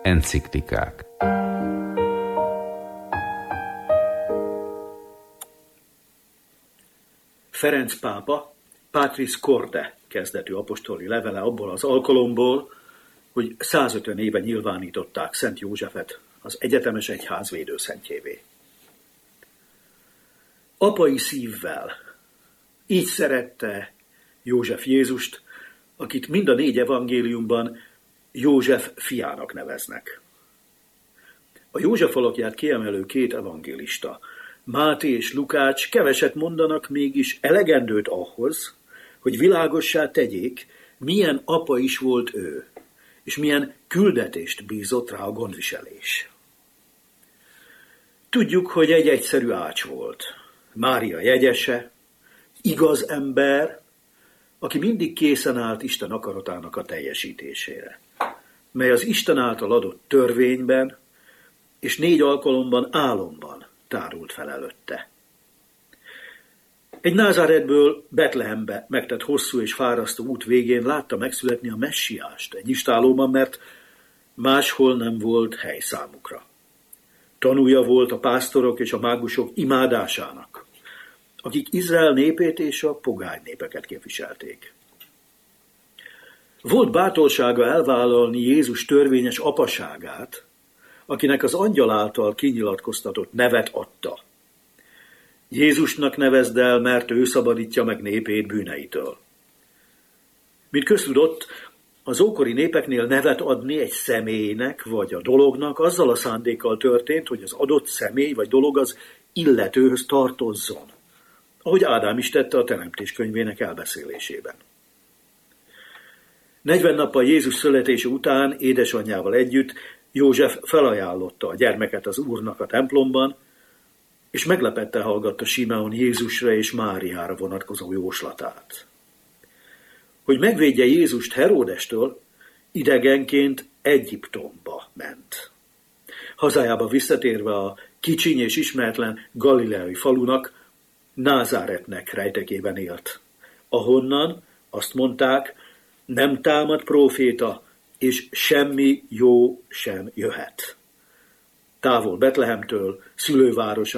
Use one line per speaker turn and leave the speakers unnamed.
Enciklikák.
Ferenc pápa Patris Corde kezdetű apostoli levele abból az alkalomból, hogy 150 éve nyilvánították Szent Józsefet az egyetemes egyház védőszentjévé. Apai szívvel így szerette József Jézust, akit mind a 4 evangéliumban József fiának neveznek. A József alakját kiemelő 2 evangélista, Máté és Lukács keveset mondanak, mégis elegendőt ahhoz, hogy világossá tegyék, milyen apa is volt ő, és milyen küldetést bízott rá a gondviselés. Tudjuk, hogy egy egyszerű ács volt, Mária jegyese, igaz ember, aki mindig készen állt Isten akaratának a teljesítésére, mely az Isten által adott törvényben és 4 alkalomban álomban tárult fel előtte. Egy Názáretből Betlehembe megtett hosszú és fárasztó út végén látta megszületni a messiást egy istállóban, mert máshol nem volt hely számukra. Tanúja volt a pásztorok és a mágusok imádásának, akik Izrael népét és a pogány népeket képviselték. Volt bátorsága elvállalni Jézus törvényes apaságát, akinek az angyal által kinyilatkoztatott nevet adta. Jézusnak nevezd el, mert ő szabadítja meg népét bűneitől. Mint köztudott, az ókori népeknél nevet adni egy személynek vagy a dolognak azzal a szándékkal történt, hogy az adott személy vagy dolog az illetőhöz tartozzon, ahogy Ádám is tette a Teremtés könyvének elbeszélésében. 40 nappal Jézus születése után édesanyjával együtt József felajánlotta a gyermeket az Úrnak a templomban, és meglepetten hallgatta Simeon Jézusra és Máriára vonatkozó jóslatát. Hogy megvédje Jézust Heródestől, idegenként Egyiptomba ment. Hazájába visszatérve a kicsiny és ismeretlen galileai falunak, Názáretnek rejtekében élt, ahonnan azt mondták, nem támad próféta, és semmi jó sem jöhet. Távol Betlehemtől, szülőváros